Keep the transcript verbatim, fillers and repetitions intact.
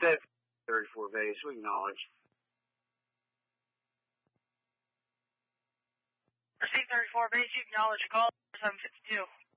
Stay thirty-four base, we acknowledge. Receive thirty-four base, you acknowledge call seven fifty-two.